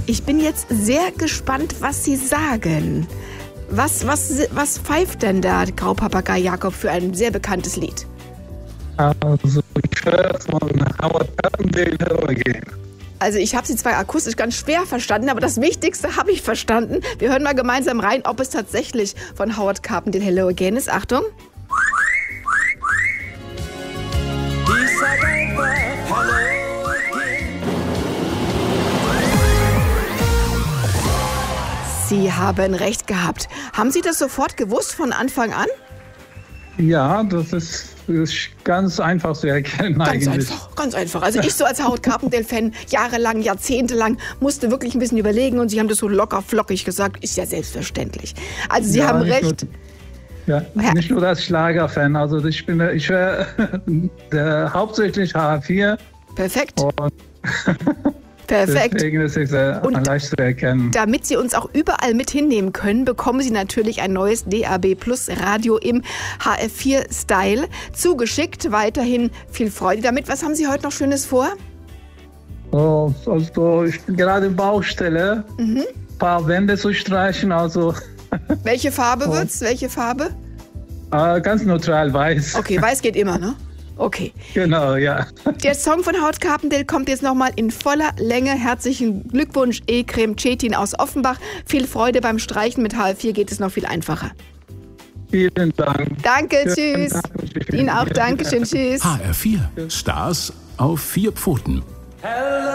Ich bin jetzt sehr gespannt, was Sie sagen. Was pfeift denn da Graupapagei Jakob für ein sehr bekanntes Lied? Also ich höre von Howard Carpendale Hello Again. Also ich habe Sie zwar akustisch ganz schwer verstanden, aber das Wichtigste habe ich verstanden. Wir hören mal gemeinsam rein, ob es tatsächlich von Howard Carpendale Hello Again ist. Achtung. Sie haben recht gehabt. Haben Sie das sofort gewusst von Anfang an? Ja, das ist ganz einfach zu erkennen eigentlich. Ganz einfach. Also ich so als Howard Carpendale-Fan, jahrelang, jahrzehntelang, musste wirklich ein bisschen überlegen und Sie haben das so locker flockig gesagt, ist ja selbstverständlich. Also Sie haben recht. Nicht nur als Schlagerfan, also ich höre hauptsächlich HR4. Perfekt. Perfekt. Deswegen ist es sehr leicht zu erkennen. Damit Sie uns auch überall mit hinnehmen können, bekommen Sie natürlich ein neues DAB Plus Radio im HF4-Style zugeschickt. Weiterhin viel Freude damit. Was haben Sie heute noch Schönes vor? Also ich bin gerade in Baustelle. Ein paar Wände zu streichen. Also. Welche Farbe wird's? Welche Farbe? Ganz neutral weiß. Okay, weiß geht immer, ne? Okay. Genau, ja. Der Song von Howard Carpendale kommt jetzt nochmal in voller Länge. Herzlichen Glückwunsch, Ekrem Cetin aus Offenbach. Viel Freude beim Streichen. Mit HR4 geht es noch viel einfacher. Vielen Dank. Danke, tschüss. Ihnen auch, Dankeschön, tschüss. HR4, Stars auf 4 Pfoten.